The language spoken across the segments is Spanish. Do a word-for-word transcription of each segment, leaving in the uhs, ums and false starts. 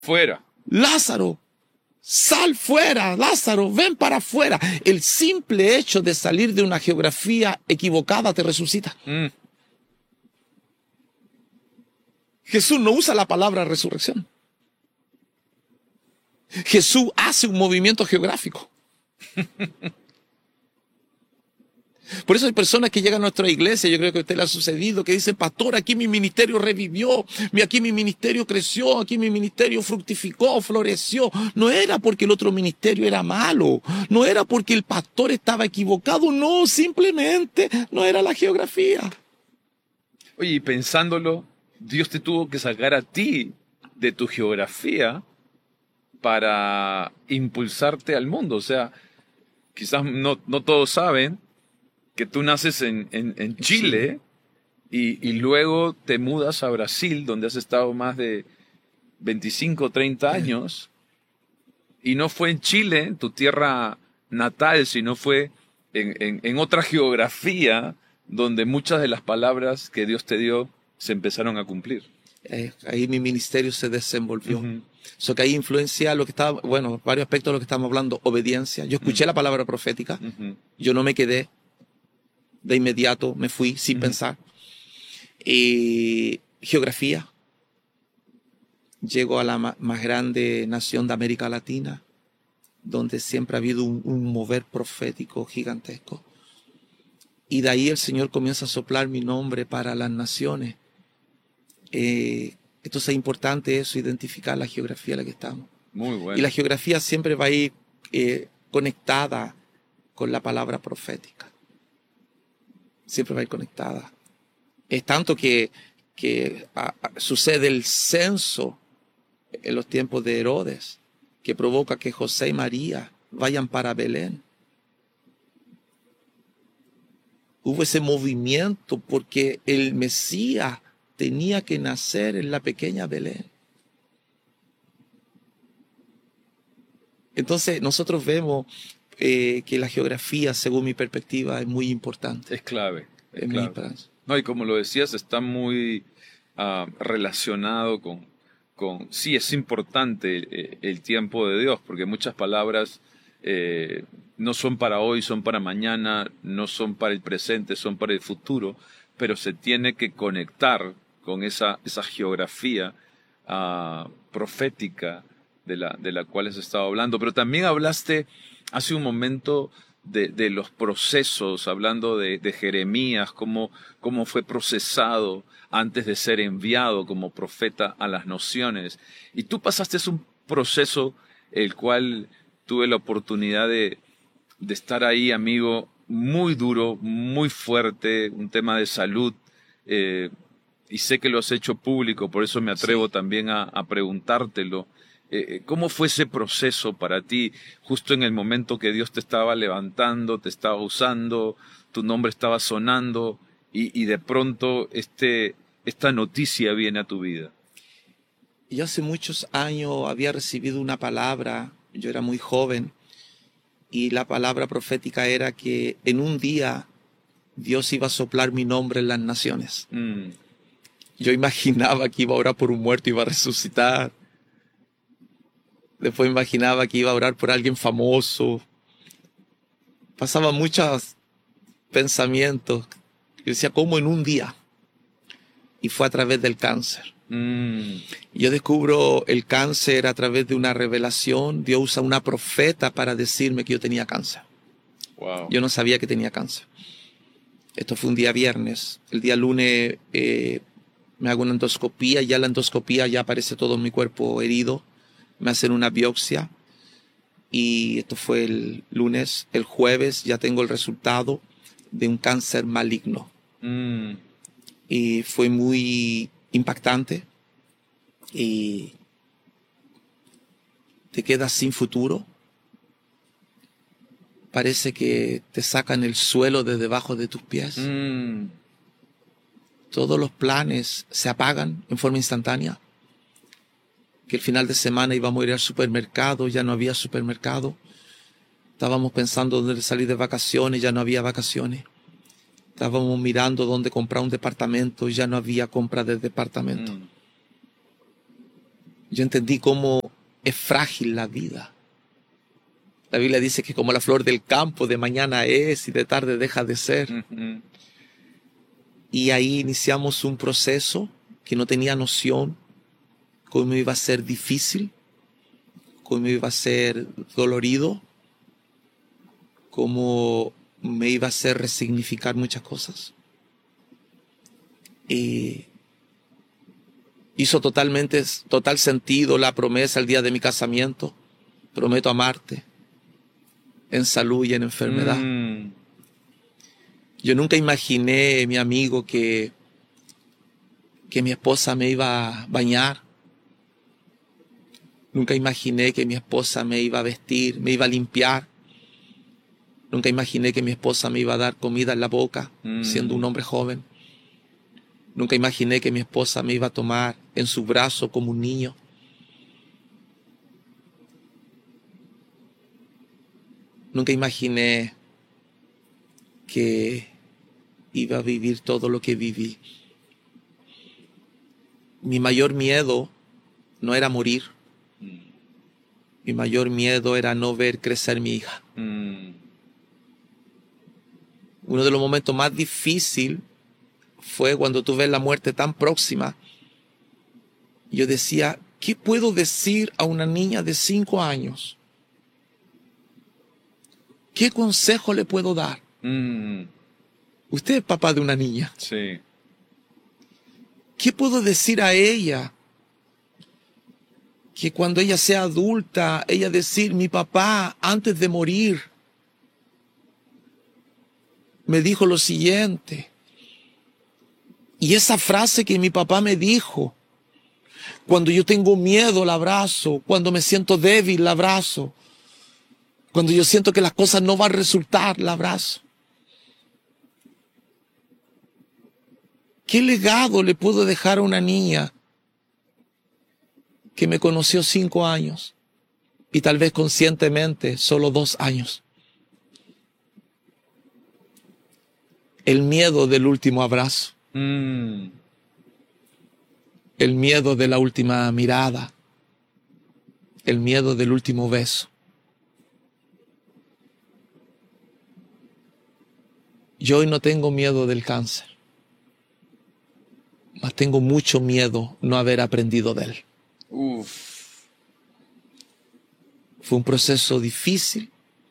Fuera. Lázaro, sal fuera, Lázaro, ven para afuera. El simple hecho de salir de una geografía equivocada te resucita. Mm. Jesús no usa la palabra resurrección. Jesús hace un movimiento geográfico. Por eso hay personas que llegan a nuestra iglesia, yo creo que a usted le ha sucedido, que dicen, pastor, aquí mi ministerio revivió, aquí mi ministerio creció, aquí mi ministerio fructificó, floreció. No era porque el otro ministerio era malo, no era porque el pastor estaba equivocado, no, simplemente no era la geografía. Oye, y pensándolo, Dios te tuvo que sacar a ti de tu geografía para impulsarte al mundo. O sea, quizás no, no todos saben que tú naces en, en, en Chile y, y luego te mudas a Brasil, donde has estado más de veinticinco, treinta años, y no fue en Chile, tu tierra natal, sino fue en, en, en otra geografía donde muchas de las palabras que Dios te dio se empezaron a cumplir. Eh, ahí mi ministerio se desenvolvió. Uh-huh. So que ahí influencia lo que estaba, bueno, varios aspectos de lo que estamos hablando, obediencia. Yo escuché uh-huh. la palabra profética, uh-huh. yo no me quedé. De inmediato me fui sin uh-huh. pensar. Y geografía. Llego a la ma más grande nación de América Latina, donde siempre ha habido un, un mover profético gigantesco. Y de ahí el Señor comienza a soplar mi nombre para las naciones. Eh, entonces es importante eso, identificar la geografía en la que estamos. Muy bueno. Y la geografía siempre va a ir eh, conectada con la palabra profética. Siempre va a ir conectada. Es tanto que, que a, a, sucede el censo en los tiempos de Herodes, que provoca que José y María vayan para Belén. Hubo ese movimiento porque el Mesías tenía que nacer en la pequeña Belén. Entonces nosotros vemos Eh, que la geografía, según mi perspectiva, es muy importante. Es clave. Es es clave. Muy no, y como lo decías, está muy uh, relacionado con, con... Sí, es importante el, el tiempo de Dios, porque muchas palabras eh, no son para hoy, son para mañana, no son para el presente, son para el futuro, pero se tiene que conectar con esa, esa geografía uh, profética de la, de la cual has estado hablando. Pero también hablaste hace un momento de, de los procesos, hablando de, de Jeremías, cómo, cómo fue procesado antes de ser enviado como profeta a las naciones. Y tú pasaste un proceso el cual tuve la oportunidad de, de estar ahí, amigo, muy duro, muy fuerte, un tema de salud, eh, y sé que lo has hecho público, por eso me atrevo sí. también a, a preguntártelo. ¿Cómo fue ese proceso para ti, justo en el momento que Dios te estaba levantando, te estaba usando, tu nombre estaba sonando y, y de pronto este, esta noticia viene a tu vida? Yo hace muchos años había recibido una palabra, yo era muy joven, y la palabra profética era que en un día Dios iba a soplar mi nombre en las naciones. Mm. Yo imaginaba que iba a orar por un muerto y iba a resucitar. Después imaginaba que iba a orar por alguien famoso. Pasaba muchos pensamientos. Yo decía, ¿cómo en un día? Y fue a través del cáncer. Mm. Yo descubro el cáncer a través de una revelación. Dios usa una profeta para decirme que yo tenía cáncer. Wow. Yo no sabía que tenía cáncer. Esto fue un día viernes. El día lunes eh, me hago una endoscopía. Ya la endoscopía ya aparece todo mi cuerpo herido. Me hacen una biopsia y esto fue el lunes. El jueves ya tengo el resultado de un cáncer maligno. Mm. Y fue muy impactante y te quedas sin futuro. Parece que te sacan el suelo de debajo de tus pies. Mm. Todos los planes se apagan en forma instantánea. Que el final de semana íbamos a ir al supermercado, ya no había supermercado. Estábamos pensando dónde salir de vacaciones, ya no había vacaciones. Estábamos mirando dónde comprar un departamento, ya no había compra de departamento. Mm. yo entendí cómo es frágil la vida. La Biblia dice que como la flor del campo, de mañana es y de tarde deja de ser. Ujú. Y ahí iniciamos un proceso que no tenía noción cómo iba a ser difícil, cómo iba a ser dolorido, cómo me iba a hacer resignificar muchas cosas. Y hizo totalmente, total sentido la promesa el día de mi casamiento. Prometo amarte en salud y en enfermedad. Mm. Yo nunca imaginé, mi amigo, que, que mi esposa me iba a bañar. Nunca imaginé que mi esposa me iba a vestir, me iba a limpiar. Nunca imaginé que mi esposa me iba a dar comida en la boca, Mm. siendo un hombre joven. Nunca imaginé que mi esposa me iba a tomar en su brazo como un niño. Nunca imaginé que iba a vivir todo lo que viví. Mi mayor miedo no era morir. Mi mayor miedo era no ver crecer mi hija. Mm. Uno de los momentos más difíciles fue cuando tú ves la muerte tan próxima. Yo decía, ¿qué puedo decir a una niña de cinco años? ¿Qué consejo le puedo dar? Mm. Usted es papá de una niña. Sí. ¿Qué puedo decir a ella? Que cuando ella sea adulta, ella decir, mi papá, antes de morir, me dijo lo siguiente. Y esa frase que mi papá me dijo, cuando yo tengo miedo, la abrazo. Cuando me siento débil, la abrazo. Cuando yo siento que las cosas no van a resultar, la abrazo. ¿Qué legado le puedo dejar a una niña que me conoció cinco años y tal vez conscientemente solo dos años? El miedo del último abrazo. Mm. El miedo de la última mirada. El miedo del último beso. Yo hoy no tengo miedo del cáncer, mas tengo mucho miedo no haber aprendido de él. Uf. Fue un proceso difícil.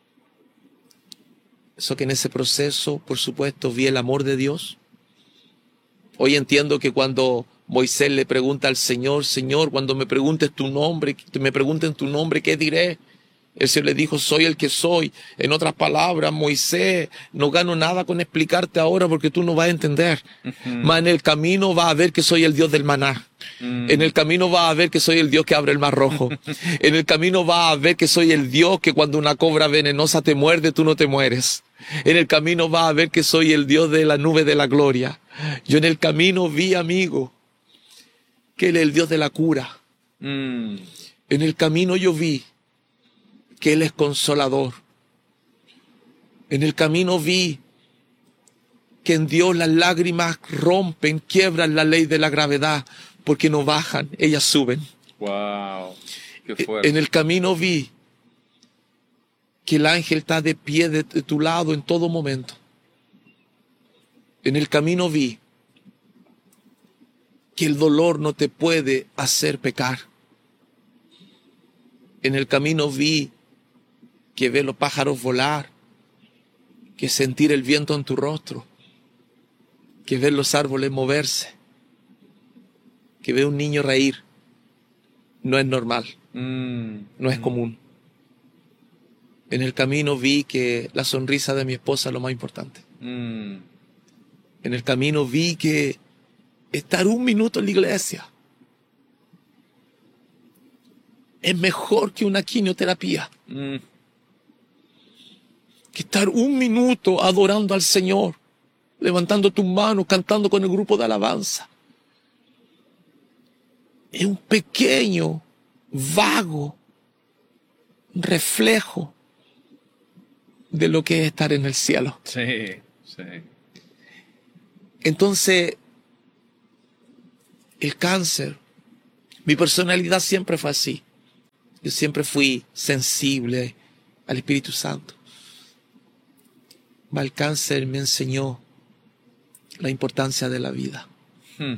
Eso que en ese proceso, por supuesto, vi el amor de Dios. Hoy entiendo que cuando Moisés le pregunta al Señor, Señor, cuando me preguntes tu nombre, me pregunten tu nombre, ¿qué diré? El Señor le dijo, soy el que soy. En otras palabras, Moisés, no gano nada con explicarte ahora porque tú no vas a entender. Uh-huh. Mas en el camino vas a ver que soy el Dios del maná. Mm. En el camino vas a ver que soy el Dios que abre el mar rojo. En el camino vas a ver que soy el Dios que cuando una cobra venenosa te muerde, tú no te mueres. En el camino vas a ver que soy el Dios de la nube de la gloria. Yo en el camino vi, amigo, que Él es el Dios de la cura. Mm. En el camino yo vi que Él es consolador. En el camino vi que en Dios las lágrimas rompen, quiebran la ley de la gravedad, porque no bajan, ellas suben. Wow, qué fuerte. En el camino vi que el ángel está de pie de tu lado en todo momento. En el camino vi que el dolor no te puede hacer pecar. En el camino vi que ver los pájaros volar, que sentir el viento en tu rostro, que ver los árboles moverse, que ver un niño reír. No es normal, mm. no es mm. común. En el camino vi que la sonrisa de mi esposa es lo más importante. Mm. En el camino vi que estar un minuto en la iglesia es mejor que una quimioterapia. Mm. Que estar un minuto adorando al Señor, levantando tus manos, cantando con el grupo de alabanza. Es un pequeño, vago reflejo de lo que es estar en el cielo. Sí, sí. Entonces, el cáncer Mi personalidad siempre fue así. Yo siempre fui sensible al Espíritu Santo. El cáncer me enseñó la importancia de la vida. Hmm.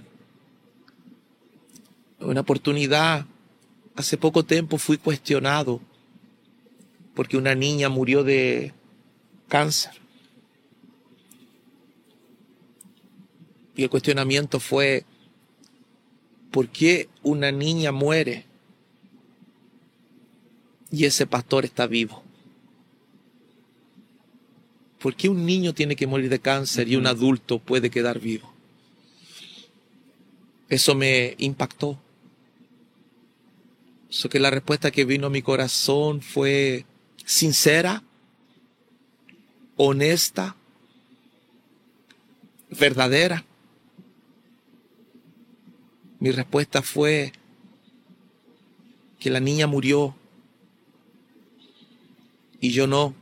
Una oportunidad, hace poco tiempo fui cuestionado porque una niña murió de cáncer. Y el cuestionamiento fue, ¿por qué una niña muere y ese pastor está vivo? ¿Por qué un niño tiene que morir de cáncer y un adulto puede quedar vivo? Eso me impactó. Eso que la respuesta que vino a mi corazón fue sincera, honesta, verdadera. Mi respuesta fue que la niña murió y yo no,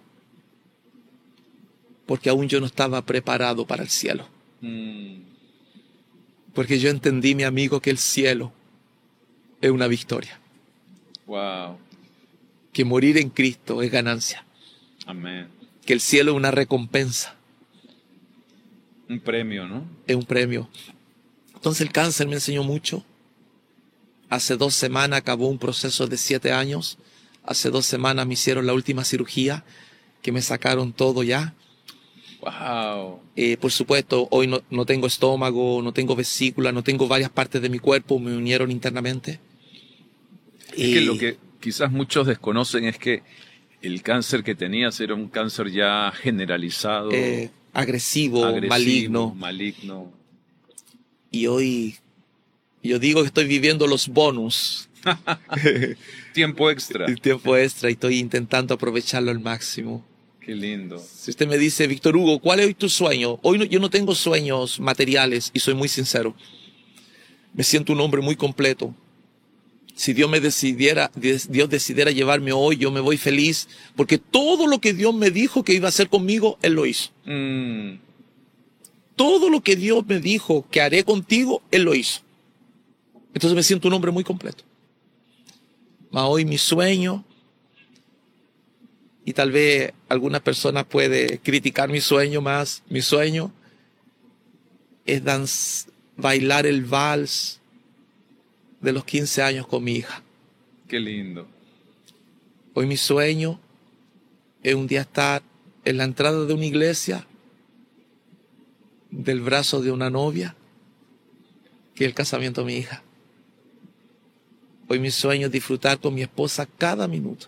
porque aún yo no estaba preparado para el cielo. Mm. Porque yo entendí, mi amigo, que el cielo es una victoria. Wow. Que morir en Cristo es ganancia. Amén. Que el cielo es una recompensa. Un premio, ¿no? Es un premio. Entonces el cáncer me enseñó mucho. Hace dos semanas acabó un proceso de siete años. Hace dos semanas me hicieron la última cirugía, que me sacaron todo ya. Wow. Eh, por supuesto, hoy no, no tengo estómago, no tengo vesícula, no tengo varias partes de mi cuerpo, me unieron internamente. Es y... que lo que quizás muchos desconocen es que el cáncer que tenías era un cáncer ya generalizado. Eh, agresivo, agresivo, maligno. maligno. Y hoy yo digo que estoy viviendo los bonus. Tiempo extra. El tiempo extra y estoy intentando aprovecharlo al máximo. Qué lindo. Si usted me dice, Víctor Hugo, ¿cuál es hoy tu sueño? Hoy no, yo no tengo sueños materiales y soy muy sincero. Me siento un hombre muy completo. Si Dios me decidiera, Dios decidiera llevarme hoy, yo me voy feliz, porque todo lo que Dios me dijo que iba a hacer conmigo, Él lo hizo. Mm. Todo lo que Dios me dijo que haré contigo, Él lo hizo. Entonces me siento un hombre muy completo. Mas hoy mi sueño, y tal vez algunas personas pueden criticar mi sueño más, mi sueño es danz, bailar el vals de los quince años con mi hija. Qué lindo. Hoy mi sueño es un día estar en la entrada de una iglesia, del brazo de una novia, que es el casamiento de mi hija. Hoy mi sueño es disfrutar con mi esposa cada minuto.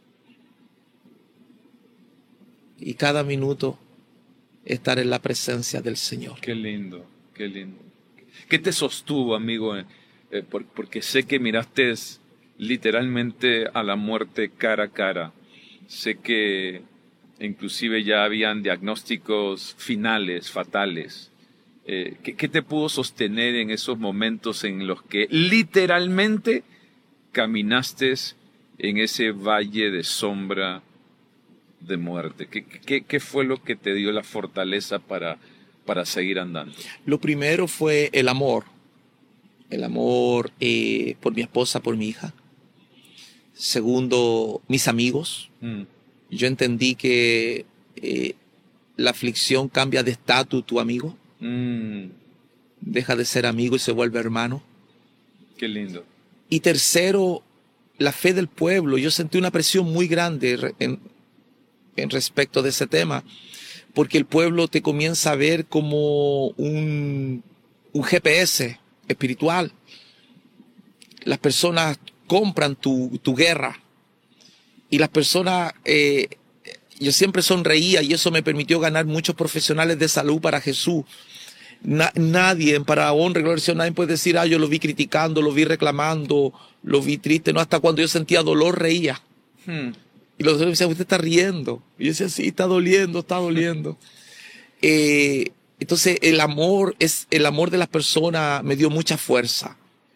Y cada minuto estar en la presencia del Señor. Qué lindo, qué lindo. ¿Qué te sostuvo, amigo? Eh, por, porque sé que miraste literalmente a la muerte cara a cara. Sé que inclusive ya habían diagnósticos finales, fatales. Eh, ¿qué, ¿Qué te pudo sostener en esos momentos en los que literalmente caminaste en ese valle de sombra de muerte? ¿Qué, qué, qué fue lo que te dio la fortaleza para, para seguir andando? Lo primero fue el amor. El amor eh, por mi esposa, por mi hija. Segundo, mis amigos. Mm. Yo entendí que eh, la aflicción cambia de estatus tu amigo. Mm. Deja de ser amigo y se vuelve hermano. Qué lindo. Y tercero, la fe del pueblo. Yo sentí una presión muy grande en, en respecto de ese tema, porque el pueblo te comienza a ver como un, un G P S espiritual. Las personas compran tu, tu guerra y las personas, eh, yo siempre sonreía y eso me permitió ganar muchos profesionales de salud para Jesús. Na, nadie, para honra y gloria, nadie puede decir, ah, yo lo vi criticando, lo vi reclamando, lo vi triste. No, hasta cuando yo sentía dolor reía. Hmm. Y los otros me decían, usted está riendo. Y yo decía, sí, está doliendo, está doliendo. eh, entonces el amor, es, el amor de las personas me dio mucha fuerza.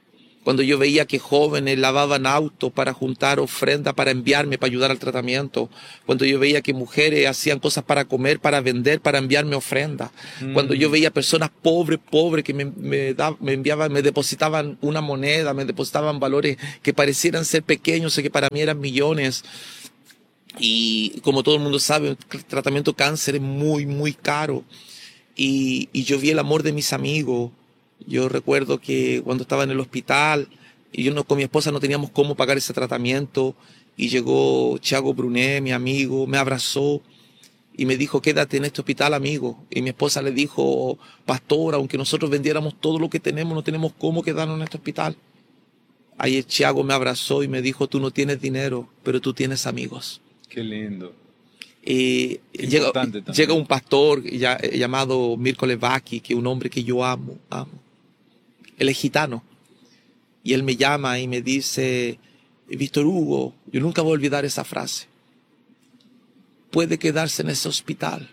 Cuando yo veía que jóvenes lavaban autos para juntar ofrenda, para enviarme, para ayudar al tratamiento. Cuando yo veía que mujeres hacían cosas para comer, para vender, para enviarme ofrenda. Mm. Cuando yo veía personas pobres, pobres, que me, me, da, me enviaban, me depositaban una moneda, me depositaban valores que parecieran ser pequeños y que para mí eran millones. Y como todo el mundo sabe, el tratamiento de cáncer es muy, muy caro. Y, y yo vi el amor de mis amigos. Yo recuerdo que cuando estaba en el hospital, y yo no, con mi esposa no teníamos cómo pagar ese tratamiento, y llegó Thiago Brunet, mi amigo, me abrazó y me dijo, quédate en este hospital, amigo. Y mi esposa le dijo, pastor, aunque nosotros vendiéramos todo lo que tenemos, no tenemos cómo quedarnos en este hospital. Ahí Thiago me abrazó y me dijo, tú no tienes dinero, pero tú tienes amigos. Qué lindo. Eh, llega, llega un pastor ya, llamado Mirko Levaki, que es un hombre que yo amo, amo. Él es gitano. Y él me llama y me dice, Víctor Hugo, yo nunca voy a olvidar esa frase. Puede quedarse en ese hospital,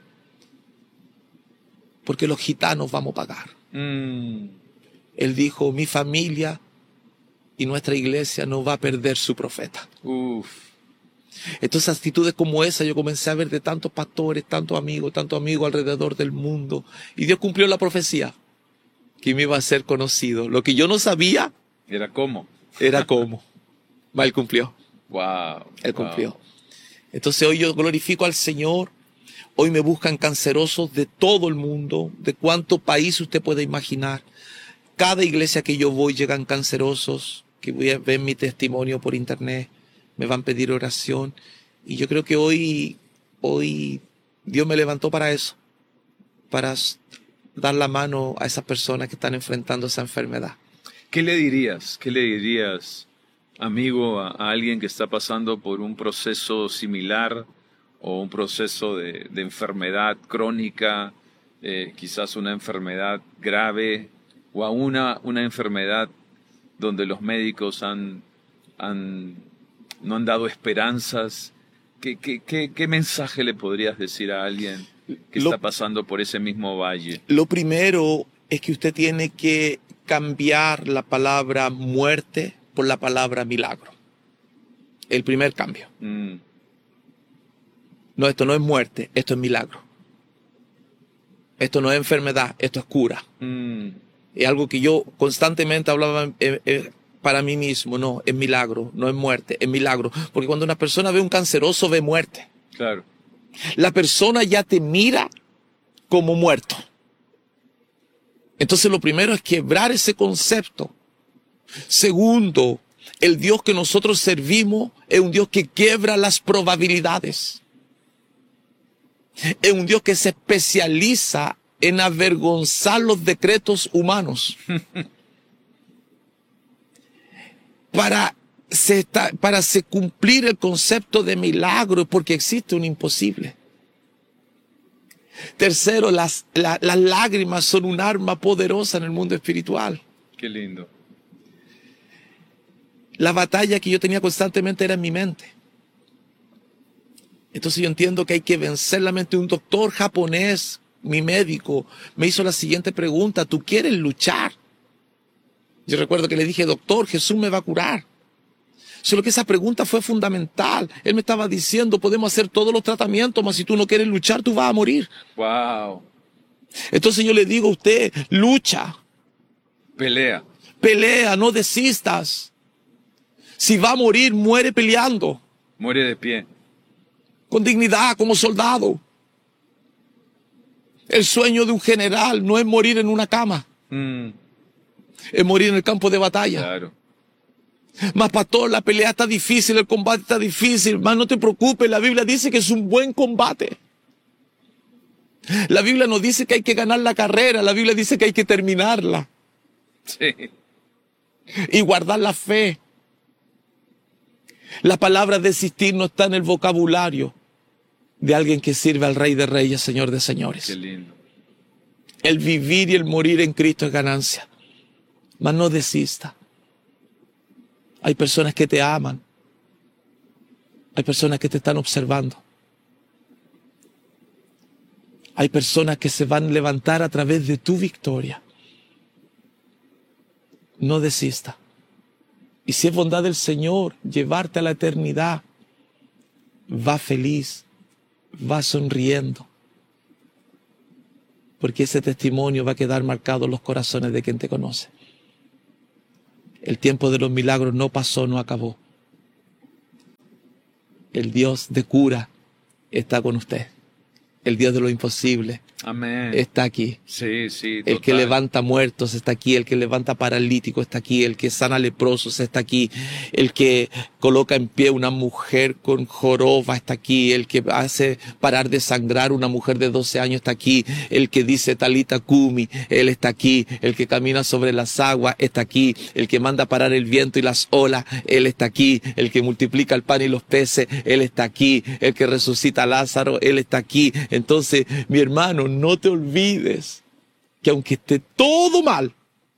porque los gitanos vamos a pagar. Mm. Él dijo, mi familia y nuestra iglesia no va a perder su profeta. Uf. Entonces, actitudes como esa yo comencé a ver de tantos pastores, tantos amigos, tantos amigos alrededor del mundo. Y Dios cumplió la profecía, que me iba a ser conocido. Lo que yo no sabía... ¿Era cómo? Era cómo. Él cumplió. Wow. Él cumplió. Wow. Entonces hoy yo glorifico al Señor. Hoy me buscan cancerosos de todo el mundo, de cuánto país usted puede imaginar. Cada iglesia que yo voy llegan cancerosos, que voy a ver mi testimonio por internet. Me van a pedir oración. Y yo creo que hoy, hoy Dios me levantó para eso. Para dar la mano a esas personas que están enfrentando esa enfermedad. ¿Qué le dirías? ¿Qué le dirías, amigo, a, a alguien que está pasando por un proceso similar o un proceso de, de enfermedad crónica, eh, quizás una enfermedad grave o a una, una enfermedad donde los médicos han, han, no han dado esperanzas? ¿Qué, qué, qué, qué mensaje le podrías decir a alguien que lo, está pasando por ese mismo valle? Lo primero es que usted tiene que cambiar la palabra muerte por la palabra milagro. El primer cambio. Mm. No, esto no es muerte, esto es milagro. Esto no es enfermedad, esto es cura. Mm. Es algo que yo constantemente hablaba eh, eh, para mí mismo. No, es milagro, no es muerte, es milagro. Porque cuando una persona ve un canceroso, ve muerte. Claro. La persona ya te mira como muerto. Entonces lo primero es quebrar ese concepto. Segundo, el Dios que nosotros servimos es un Dios que quiebra las probabilidades. Es un Dios que se especializa en avergonzar los decretos humanos. para, se, para se cumplir el concepto de milagro, porque existe un imposible. Tercero, las, la, las lágrimas son un arma poderosa en el mundo espiritual. Qué lindo. La batalla que yo tenía constantemente era en mi mente. Entonces yo entiendo que hay que vencer la mente. Un doctor japonés, mi médico, me hizo la siguiente pregunta: ¿tú quieres luchar? Yo recuerdo que le dije, doctor, Jesús me va a curar. Solo que esa pregunta fue fundamental. Él me estaba diciendo, podemos hacer todos los tratamientos, mas si tú no quieres luchar, tú vas a morir. Wow. Entonces yo le digo a usted, lucha. Pelea. Pelea, no desistas. Si va a morir, muere peleando. Muere de pie. Con dignidad, como soldado. El sueño de un general no es morir en una cama. Mm. Es morir en el campo de batalla. Claro. Mas pastor, la pelea está difícil, el combate está difícil. Mas no te preocupes, la Biblia dice que es un buen combate. La Biblia no dice que hay que ganar la carrera, la Biblia dice que hay que terminarla. Sí. Y guardar la fe. La palabra desistir no está en el vocabulario de alguien que sirve al Rey de Reyes, Señor de Señores. Qué lindo. El vivir y el morir en Cristo es ganancia. Mas no desista. Hay personas que te aman. Hay personas que te están observando. Hay personas que se van a levantar a través de tu victoria. No desista. Y si es bondad del Señor llevarte a la eternidad, va feliz, va sonriendo. Porque ese testimonio va a quedar marcado en los corazones de quien te conoce. El tiempo de los milagros no pasó, no acabó. El Dios de cura está con usted. El Dios de lo imposible Amén. Está aquí. Sí, sí, el total. que levanta muertos está aquí. El que levanta paralíticos está aquí. El que sana leprosos está aquí. El que coloca en pie una mujer con joroba está aquí. El que hace parar de sangrar una mujer de doce años está aquí. El que dice Talita Kumi, él está aquí. El que camina sobre las aguas está aquí. El que manda parar el viento y las olas, él está aquí. El que multiplica el pan y los peces, él está aquí. El que resucita a Lázaro, él está aquí. Entonces, mi hermano, no te olvides que aunque esté todo mal,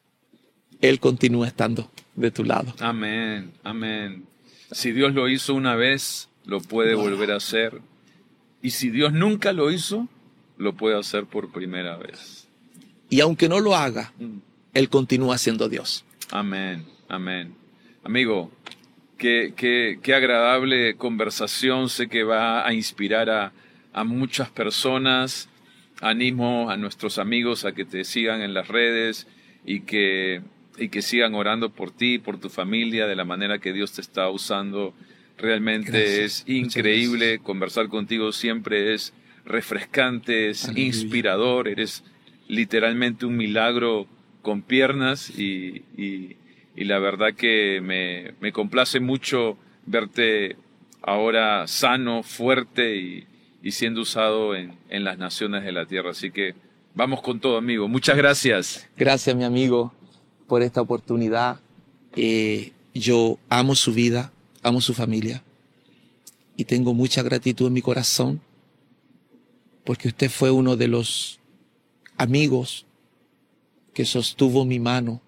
Él continúa estando de tu lado. Amén, amén. Si Dios lo hizo una vez, lo puede wow. volver a hacer. Y si Dios nunca lo hizo, lo puede hacer por primera vez. Y aunque no lo haga, mm. Él continúa siendo Dios. Amén, amén. Amigo, qué, qué, qué agradable conversación. Sé que va a inspirar a a muchas personas. Animo a nuestros amigos a que te sigan en las redes y que, y que sigan orando por ti, por tu familia, de la manera que Dios te está usando. Realmente gracias. Es increíble conversar contigo, siempre es refrescante, es Aleluya. Inspirador, eres literalmente un milagro con piernas y, y, y la verdad que me, me complace mucho verte ahora sano, fuerte y y siendo usado en, en las naciones de la tierra. Así que vamos con todo, amigo. Muchas gracias. Gracias, mi amigo, por esta oportunidad. Eh, yo amo su vida, amo su familia y tengo mucha gratitud en mi corazón porque usted fue uno de los amigos que sostuvo mi mano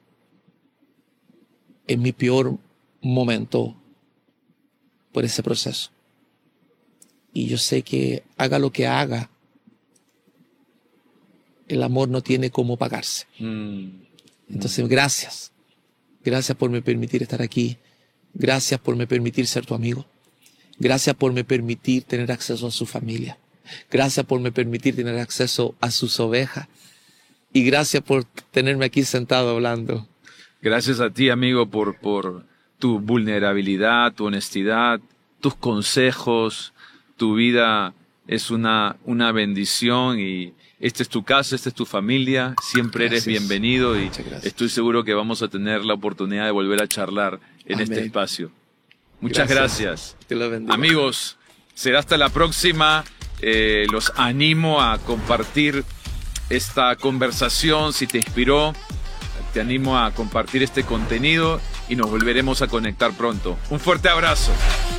en mi peor momento por ese proceso. Y yo sé que haga lo que haga, el amor no tiene cómo pagarse. Mm. Entonces, gracias. Gracias por me permitir estar aquí. Gracias por me permitir ser tu amigo. Gracias por me permitir tener acceso a su familia. Gracias por me permitir tener acceso a sus ovejas. Y gracias por tenerme aquí sentado hablando. Gracias a ti, amigo, por, por tu vulnerabilidad, tu honestidad, tus consejos. Tu vida es una, una bendición y esta es tu casa, esta es tu familia, siempre gracias. Eres bienvenido y estoy seguro que vamos a tener la oportunidad de volver a charlar en Amén. Este espacio. Muchas gracias. gracias. Te lo bendiga. Amigos, será hasta la próxima. Eh, los animo a compartir esta conversación si te inspiró. Te animo a compartir este contenido y nos volveremos a conectar pronto. Un fuerte abrazo.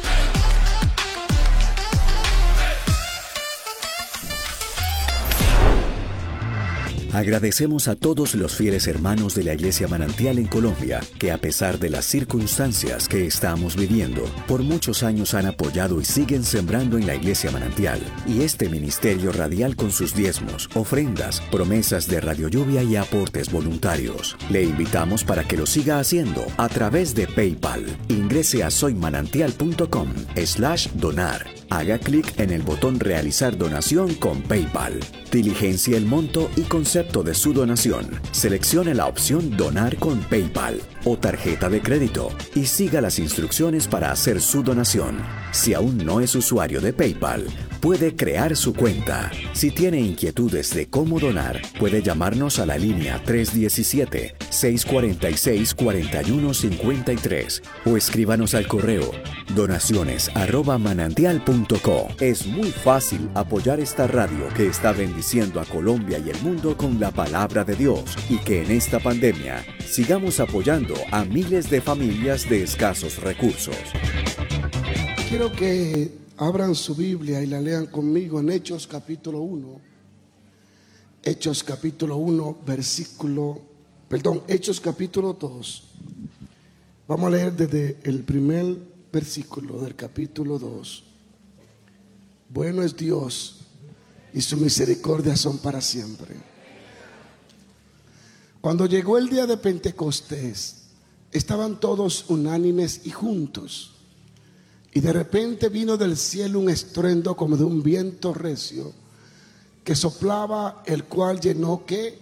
Agradecemos a todos los fieles hermanos de la Iglesia Manantial en Colombia, que a pesar de las circunstancias que estamos viviendo, por muchos años han apoyado y siguen sembrando en la Iglesia Manantial y este ministerio radial con sus diezmos, ofrendas, promesas de Radio Lluvia y aportes voluntarios. Le invitamos para que lo siga haciendo a través de PayPal. Ingrese a soymanantial.com slash donar. Haga clic en el botón Realizar donación con PayPal. Diligencia el monto y concepto de su donación. Seleccione la opción Donar con PayPal o tarjeta de crédito y siga las instrucciones para hacer su donación. Si aún no es usuario de PayPal, puede crear su cuenta. Si tiene inquietudes de cómo donar, puede llamarnos a la línea tres uno siete, seis cuatro seis, cuatro uno cinco tres o escríbanos al correo donaciones arroba manantial punto co. Es muy fácil apoyar esta radio que está bendiciendo a Colombia y el mundo con la palabra de Dios y que en esta pandemia sigamos apoyando a miles de familias de escasos recursos. Quiero que abran su Biblia y la lean conmigo en Hechos capítulo uno. Hechos capítulo uno, versículo, perdón, Hechos capítulo dos. Vamos a leer desde el primer versículo del capítulo dos. Bueno es Dios y su misericordia son para siempre. Cuando llegó el día de Pentecostés, estaban todos unánimes y juntos. Y de repente vino del cielo un estruendo como de un viento recio que soplaba, el cual llenó ¿qué?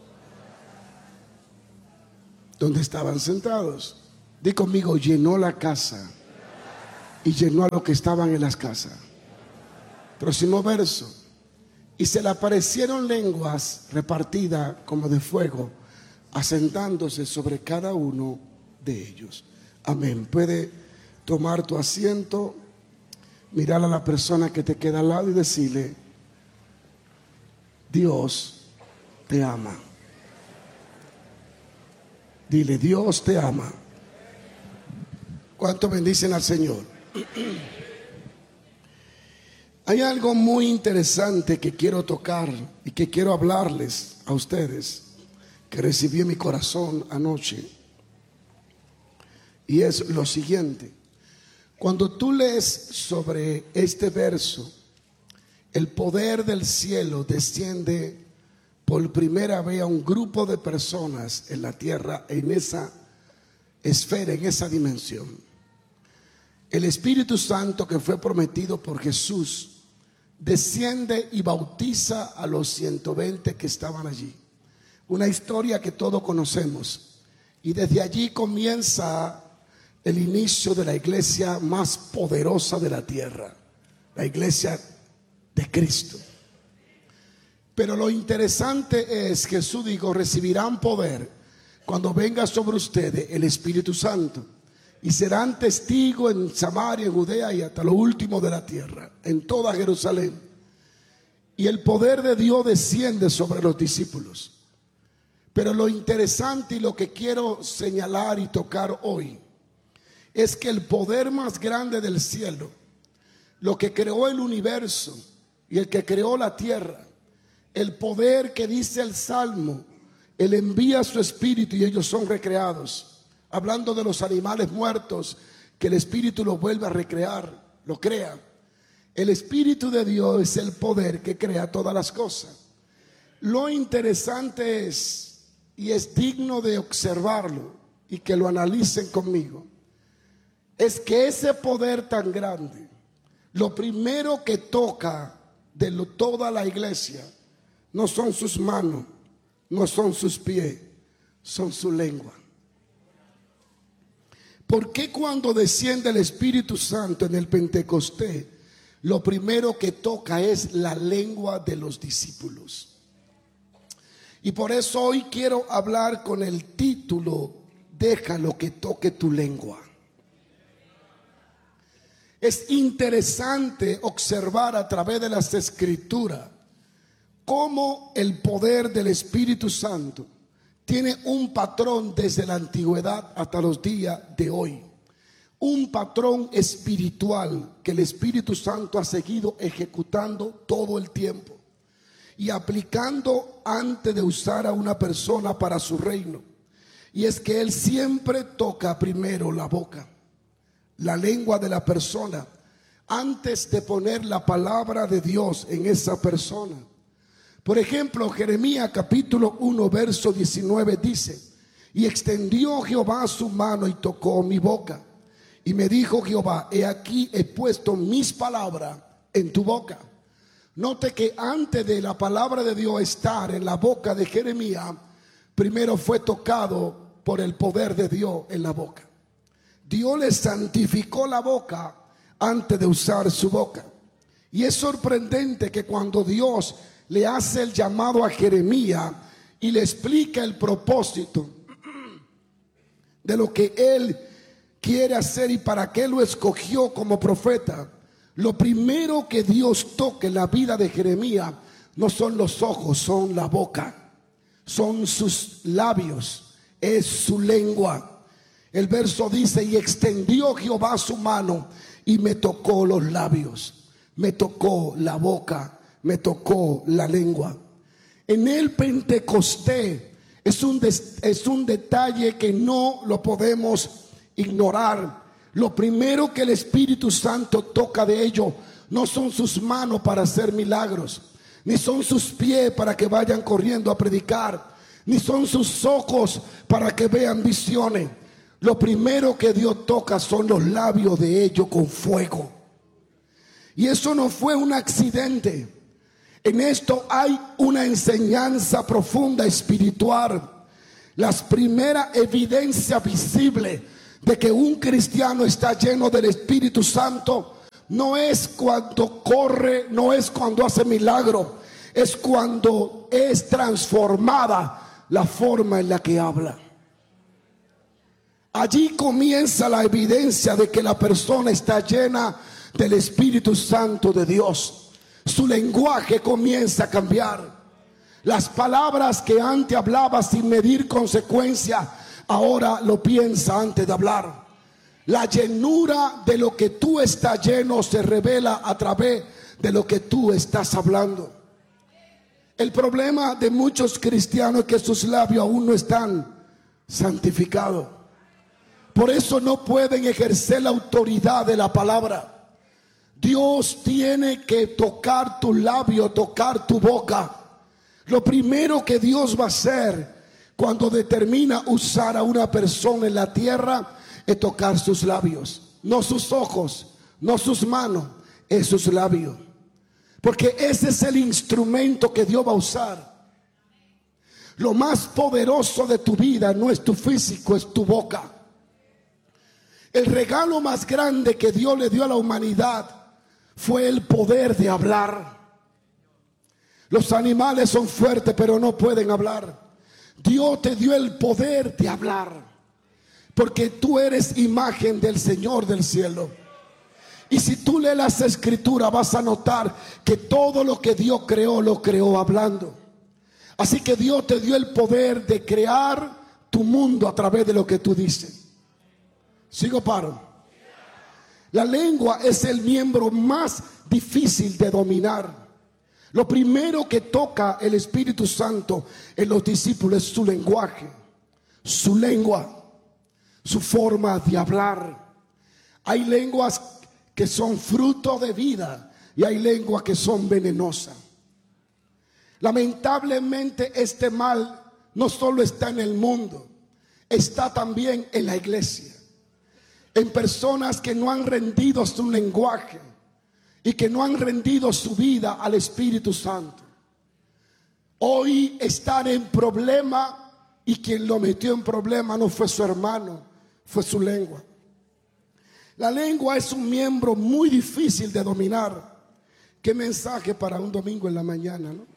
Donde estaban sentados. Di conmigo, llenó la casa y llenó a los que estaban en las casas. Próximo verso. Y se le aparecieron lenguas repartidas como de fuego, asentándose sobre cada uno de ellos. Amén. Puede tomar tu asiento, mirar a la persona que te queda al lado y decirle: Dios te ama. Dile: Dios te ama. ¿Cuánto bendicen al Señor? Hay algo muy interesante que quiero tocar y que quiero hablarles a ustedes, que recibí en mi corazón anoche. Y es lo siguiente: cuando tú lees sobre este verso, el poder del cielo desciende por primera vez a un grupo de personas en la tierra, en esa esfera, en esa dimensión. El Espíritu Santo, que fue prometido por Jesús, desciende y bautiza a los ciento veinte que estaban allí. Una historia que todos conocemos. Y desde allí comienza el inicio de la iglesia más poderosa de la tierra, la iglesia de Cristo. Pero lo interesante es, Jesús dijo: recibirán poder cuando venga sobre ustedes el Espíritu Santo, y serán testigos en Samaria, en Judea y hasta lo último de la tierra, en toda Jerusalén. Y el poder de Dios desciende sobre los discípulos. Pero lo interesante y lo que quiero señalar y tocar hoy es que el poder más grande del cielo, lo que creó el universo y el que creó la tierra, el poder que dice el Salmo, Él envía su espíritu y ellos son recreados. Hablando de los animales muertos, que el espíritu los vuelve a recrear, lo crea. El Espíritu de Dios es el poder que crea todas las cosas. Lo interesante es, y es digno de observarlo y que lo analicen conmigo, es que ese poder tan grande, lo primero que toca de lo, toda la iglesia, no son sus manos, no son sus pies, son su lengua. ¿Por qué cuando desciende el Espíritu Santo en el Pentecostés, lo primero que toca es la lengua de los discípulos? Y por eso hoy quiero hablar con el título: déjalo que toque tu lengua. Es interesante observar a través de las Escrituras cómo el poder del Espíritu Santo tiene un patrón desde la antigüedad hasta los días de hoy. Un patrón espiritual que el Espíritu Santo ha seguido ejecutando todo el tiempo y aplicando antes de usar a una persona para su reino. Y es que Él siempre toca primero la boca, la lengua de la persona, antes de poner la palabra de Dios en esa persona. Por ejemplo, Jeremías capítulo uno verso diecinueve dice: y extendió Jehová su mano y tocó mi boca, y me dijo Jehová: he aquí he puesto mis palabras en tu boca. Note que antes de la palabra de Dios estar en la boca de Jeremías, primero fue tocado por el poder de Dios en la boca. Dios le santificó la boca antes de usar su boca. Y es sorprendente que cuando Dios le hace el llamado a Jeremías y le explica el propósito de lo que él quiere hacer y para qué lo escogió como profeta, lo primero que Dios toca en la vida de Jeremías no son los ojos, son la boca, son sus labios, es su lengua. El verso dice: y extendió Jehová su mano y me tocó los labios, me tocó la boca, me tocó la lengua. En el Pentecostés es un, des, es un detalle que no lo podemos ignorar. Lo primero que el Espíritu Santo toca de ellos no son sus manos para hacer milagros, ni son sus pies para que vayan corriendo a predicar, ni son sus ojos para que vean visiones. lo primero que Dios toca son los labios de ellos con fuego. Y eso no fue un accidente. En esto hay una enseñanza profunda espiritual. Las primeras evidencias visibles de que un cristiano está lleno del Espíritu Santo no es cuando corre, no es cuando hace milagro, es cuando es transformada la forma en la que habla. Allí comienza la evidencia de que la persona está llena del Espíritu Santo de Dios. Su lenguaje comienza a cambiar. Las palabras que antes hablaba sin medir consecuencia, ahora lo piensa antes de hablar. La llenura de lo que tú estás lleno se revela a través de lo que tú estás hablando. El problema de muchos cristianos es que sus labios aún no están santificados. Por eso no pueden ejercer la autoridad de la palabra. Dios tiene que tocar tu labio, tocar tu boca. Lo primero que Dios va a hacer cuando determina usar a una persona en la tierra es tocar sus labios. No sus ojos, no sus manos, es sus labios. Porque ese es el instrumento que Dios va a usar. Lo más poderoso de tu vida no es tu físico, es tu boca. El regalo más grande que Dios le dio a la humanidad fue el poder de hablar. Los animales son fuertes pero no pueden hablar. Dios te dio el poder de hablar, porque tú eres imagen del Señor del cielo. Y si tú lees las escrituras vas a notar que todo lo que Dios creó, lo creó hablando. Así que Dios te dio el poder de crear tu mundo a través de lo que tú dices. ¿Sigo paro? La lengua es el miembro más difícil de dominar. Lo primero que toca el Espíritu Santo en los discípulos es su lenguaje, su lengua, su forma de hablar. Hay lenguas que son fruto de vida y hay lenguas que son venenosas. Lamentablemente este mal no solo está en el mundo, está también en la iglesia. En personas que no han rendido su lenguaje y que no han rendido su vida al Espíritu Santo. Hoy están en problema y quien lo metió en problema no fue su hermano, fue su lengua. La lengua es un miembro muy difícil de dominar. Qué mensaje para un domingo en la mañana, ¿no?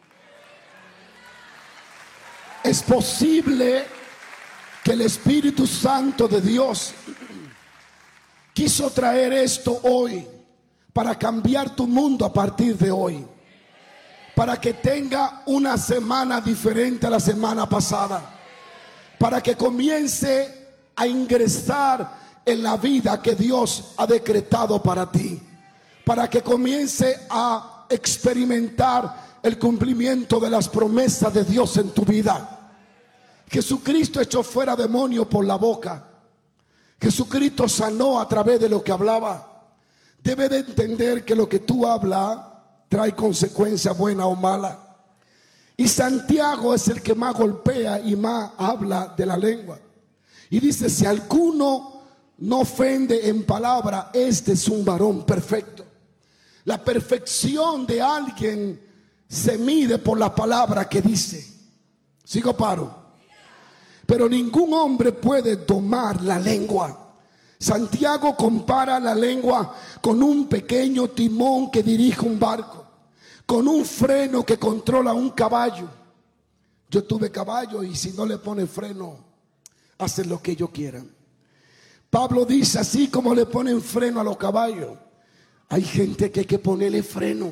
Es posible que el Espíritu Santo de Dios quiso traer esto hoy para cambiar tu mundo a partir de hoy, para que tenga una semana diferente a la semana pasada, para que comience a ingresar en la vida que Dios ha decretado para ti, para que comience a experimentar el cumplimiento de las promesas de Dios en tu vida. Jesucristo echó fuera demonios por la boca. Jesucristo sanó a través de lo que hablaba. Debe de entender que lo que tú hablas trae consecuencias buenas o malas. Y Santiago es el que más golpea y más habla de la lengua. Y dice, si alguno no ofende en palabra, este es un varón perfecto. La perfección de alguien se mide por la palabra que dice. Sigo paro. Pero ningún hombre puede domar la lengua. Santiago compara la lengua con un pequeño timón que dirige un barco, con un freno que controla un caballo. Yo tuve caballo y si no le pone freno, hacen lo que ellos quieran. Pablo dice, así como le ponen freno a los caballos, hay gente que hay que ponerle freno.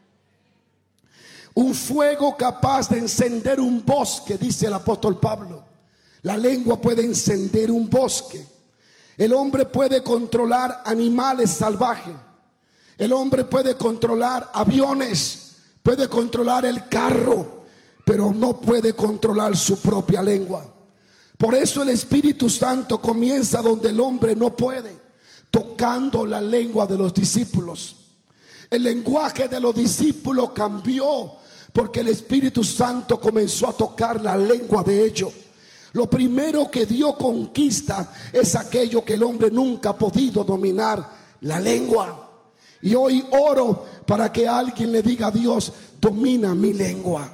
Un fuego capaz de encender un bosque, dice el apóstol Pablo. La lengua puede encender un bosque. El hombre puede controlar animales salvajes. El hombre puede controlar aviones, puede controlar el carro, pero no puede controlar su propia lengua. Por eso el Espíritu Santo comienza donde el hombre no puede, tocando la lengua de los discípulos. El lenguaje de los discípulos cambió porque el Espíritu Santo comenzó a tocar la lengua de ellos. Lo primero que Dios conquista es aquello que el hombre nunca ha podido dominar, la lengua. Y hoy oro para que alguien le diga a Dios: domina mi lengua.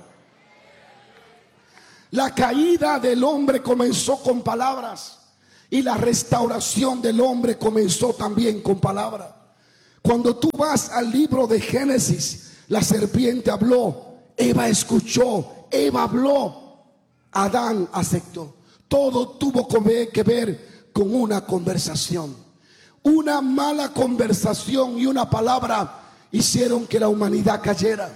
La caída del hombre comenzó con palabras y la restauración del hombre comenzó también con palabras. Cuando tú vas al libro de Génesis, la serpiente habló, Eva escuchó, Eva habló, Adán aceptó. Todo tuvo que ver con una conversación. Una mala conversación y una palabra hicieron que la humanidad cayera.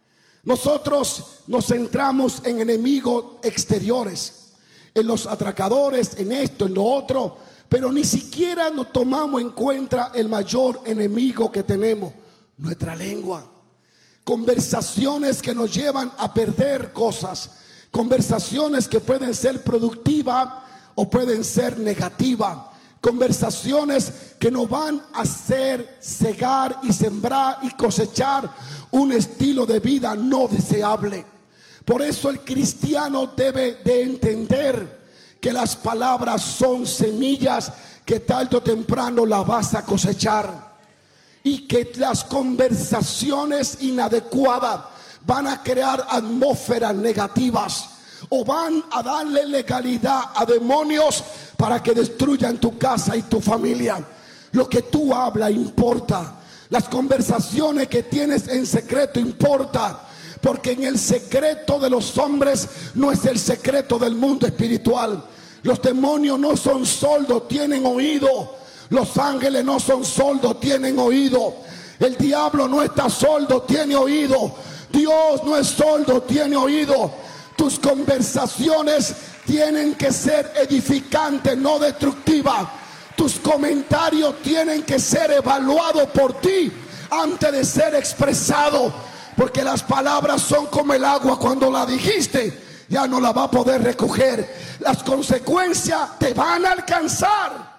Nosotros nos centramos en enemigos exteriores, en los atracadores, en esto, en lo otro, pero ni siquiera nos tomamos en cuenta el mayor enemigo que tenemos, nuestra lengua. Conversaciones que nos llevan a perder cosas, conversaciones que pueden ser productivas o pueden ser negativas, conversaciones que nos van a hacer cegar y sembrar y cosechar un estilo de vida no deseable. Por eso el cristiano debe de entender que las palabras son semillas que tarde o temprano las vas a cosechar, y que las conversaciones inadecuadas van a crear atmósferas negativas o van a darle legalidad a demonios para que destruyan tu casa y tu familia. Lo que tú hablas importa. Las conversaciones que tienes en secreto importa, porque en el secreto de los hombres no es el secreto del mundo espiritual. Los demonios no son sordos, tienen oído. Los ángeles no son sordos, tienen oído. El diablo no está sordo, tiene oído. Dios no es sordo, tiene oído. Tus conversaciones tienen que ser edificantes, no destructivas. Tus comentarios tienen que ser evaluados por ti antes de ser expresados, porque las palabras son como el agua. Cuando la dijiste, ya no la va a poder recoger. Las consecuencias te van a alcanzar.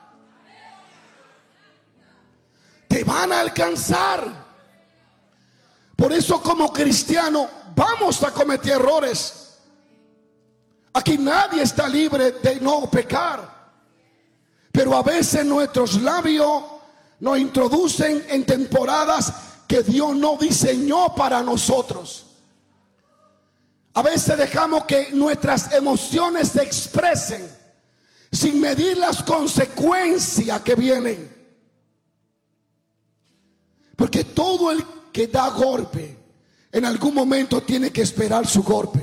Te van a alcanzar. Por eso, como cristiano, vamos a cometer errores. Aquí nadie está libre de no pecar, pero a veces nuestros labios nos introducen en temporadas que Dios no diseñó para nosotros. A veces dejamos que nuestras emociones se expresen sin medir las consecuencias que vienen. Porque todo el que da golpe en algún momento tiene que esperar su golpe.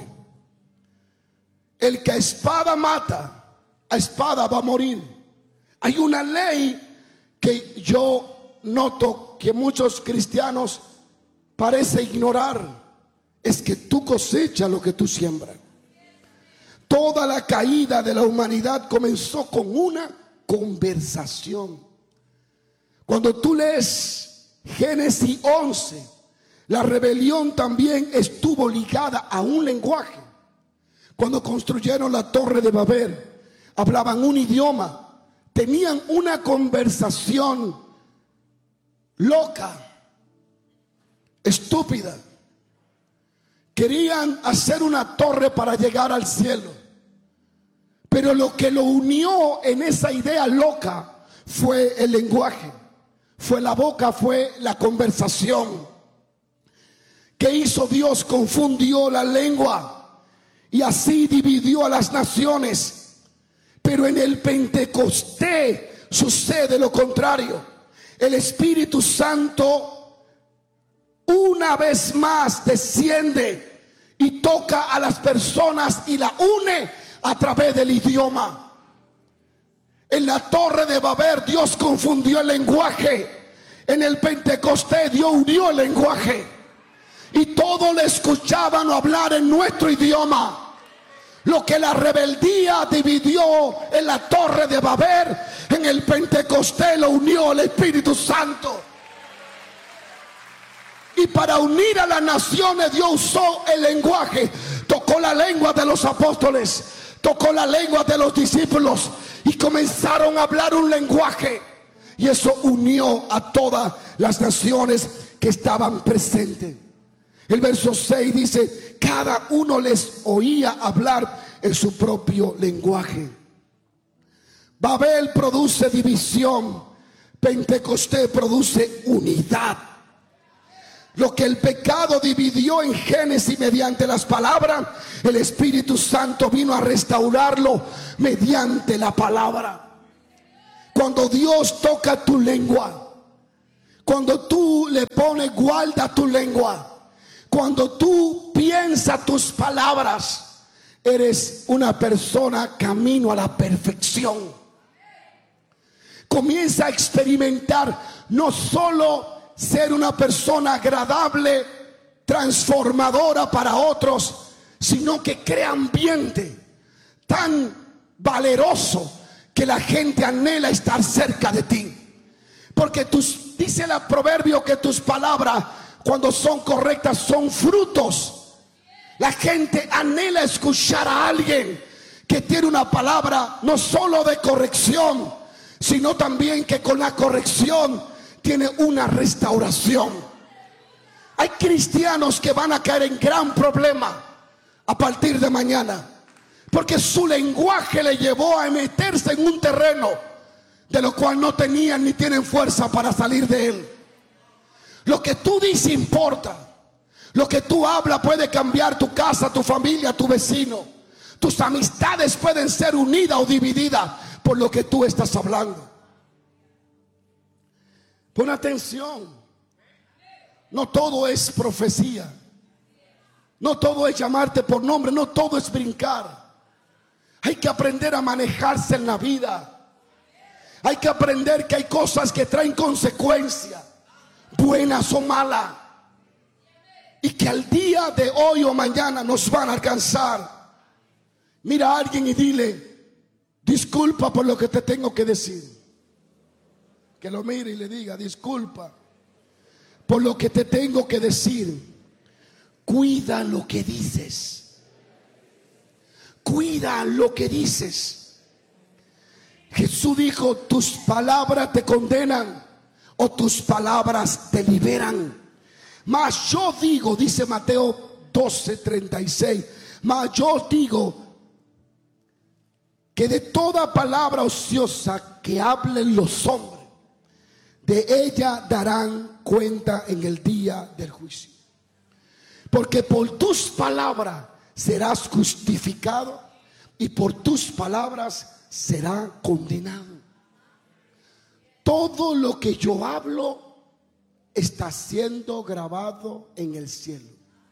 El que a espada mata, a espada va a morir. Hay una ley que yo noto que muchos cristianos parecen ignorar. Es que tú cosechas lo que tú siembras. Toda la caída de la humanidad comenzó con una conversación. Cuando tú lees Génesis once, la rebelión también estuvo ligada a un lenguaje. Cuando construyeron la Torre de Babel, hablaban un idioma, tenían una conversación loca, estúpida. Querían hacer una torre para llegar al cielo, pero lo que lo unió en esa idea loca fue el lenguaje. Fue la boca, fue la conversación. ¿Qué hizo Dios? Confundió la lengua y así dividió a las naciones. Pero en el Pentecostés sucede lo contrario. El Espíritu Santo una vez más desciende y toca a las personas y la une a través del idioma. En la Torre de Babel Dios confundió el lenguaje. En el Pentecostés Dios unió el lenguaje. Y todos le escuchaban hablar en nuestro idioma. Lo que la rebeldía dividió en la Torre de Babel, en el Pentecostés lo unió el Espíritu Santo. Y para unir a las naciones Dios usó el lenguaje. Tocó la lengua de los apóstoles, tocó la lengua de los discípulos y comenzaron a hablar un lenguaje. Y eso unió a todas las naciones que estaban presentes. El verso seis dice: cada uno les oía hablar en su propio lenguaje. Babel produce división, Pentecostés produce unidad. Lo que el pecado dividió en Génesis mediante las palabras, el Espíritu Santo vino a restaurarlo mediante la palabra. Cuando Dios toca tu lengua, cuando tú le pones guarda a tu lengua, cuando tú piensas tus palabras, eres una persona camino a la perfección. Comienza a experimentar no solo ser una persona agradable, transformadora para otros, sino que crea ambiente tan valeroso que la gente anhela estar cerca de ti. Porque tus, dice el proverbio que tus palabras, cuando son correctas, son frutos. La gente anhela escuchar a alguien que tiene una palabra no solo de corrección, sino también que con la corrección tiene una restauración. Hay cristianos que van a caer en gran problema a partir de mañana, porque su lenguaje le llevó a meterse en un terreno de lo cual no tenían ni tienen fuerza para salir de él. Lo que tú dices importa. Lo que tú hablas puede cambiar tu casa, tu familia, tu vecino. Tus amistades pueden ser unidas o divididas por lo que tú estás hablando. Pon atención. No todo es profecía. No todo es llamarte por nombre. No todo es brincar. Hay que aprender a manejarse en la vida. Hay que aprender que hay cosas que traen consecuencias, buenas o malas, y que al día de hoy o mañana nos van a alcanzar. Mira a alguien y dile: disculpa por lo que te tengo que decir. Que lo mire y le diga: disculpa por lo que te tengo que decir. Cuida lo que dices. Cuida lo que dices. Jesús dijo: tus palabras te condenan o tus palabras te liberan. Mas yo digo, dice Mateo doce, treinta y seis, mas yo digo que de toda palabra ociosa que hablen los hombres, de ella darán cuenta en el día del juicio. Porque por tus palabras serás justificado y por tus palabras serás condenado. Todo lo que yo hablo está siendo grabado en el cielo.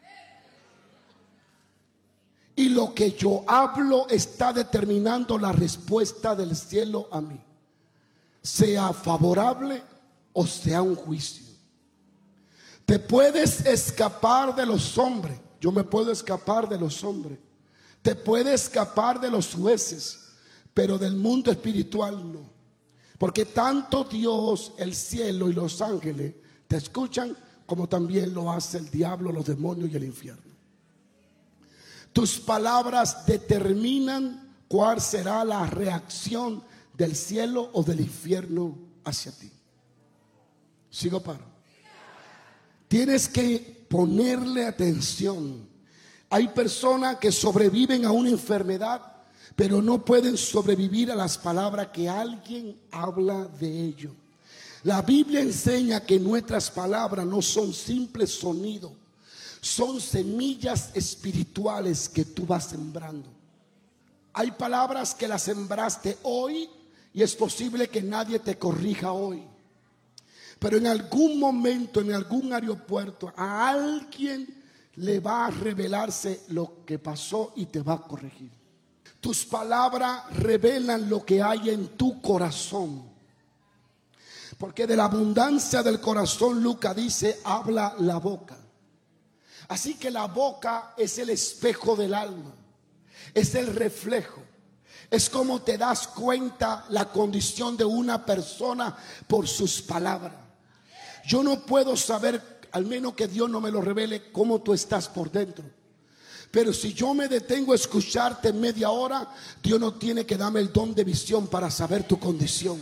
Y lo que yo hablo está determinando la respuesta del cielo a mí, sea favorable o sea un juicio. Te puedes escapar de los hombres. Yo me puedo escapar de los hombres. Te puedes escapar de los jueces, pero del mundo espiritual no. Porque tanto Dios, el cielo y los ángeles te escuchan, como también lo hace el diablo, los demonios y el infierno. Tus palabras determinan cuál será la reacción del cielo o del infierno hacia ti. Sigo paro. Tienes que ponerle atención. Hay personas que sobreviven a una enfermedad, pero no pueden sobrevivir a las palabras que alguien habla de ellos. La Biblia enseña que nuestras palabras no son simples sonidos, son semillas espirituales que tú vas sembrando. Hay palabras que las sembraste hoy y es posible que nadie te corrija hoy, pero en algún momento, en algún aeropuerto, a alguien le va a revelarse lo que pasó y te va a corregir. Tus palabras revelan lo que hay en tu corazón, porque de la abundancia del corazón, Lucas dice, habla la boca. Así que la boca es el espejo del alma, es el reflejo. Es como te das cuenta la condición de una persona por sus palabras. Yo no puedo saber, al menos que Dios no me lo revele, cómo tú estás por dentro. Pero si yo me detengo a escucharte media hora, Dios no tiene que darme el don de visión para saber tu condición.